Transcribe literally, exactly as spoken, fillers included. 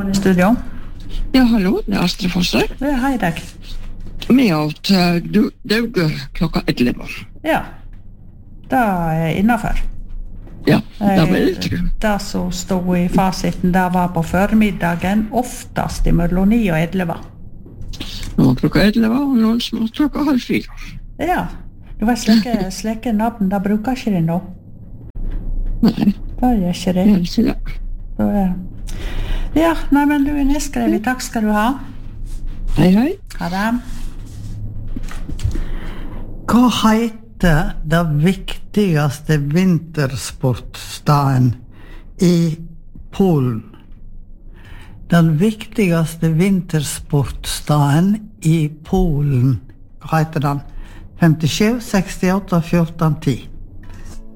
Velkommen i studio. Ja, hallo, det er Astrid Fosse. Ja, hei deg. Vi har til Dauge klokka elleve. Ja, det er innenfor. Ja, det var det ikke. Det som stod i fasiten, det var på formiddagen, oftest mellom ni og elleve. Nå var klokka elleve, og noen som var klokka halv fire. Ja, det var slike, slike navn, det bruker ikke det nå. Nei. Det er ikke det. Jeg vil si det. Så, ja. Ja, nei, men du er nedskrevet. Takk skal du ha. Hei, hei. Ha det. Hva heter det viktigste vintersportstaden i Polen? Den viktigste vintersportstaden i Polen, hva heter den? femtisju, sekstiåtte, fjorten, ti.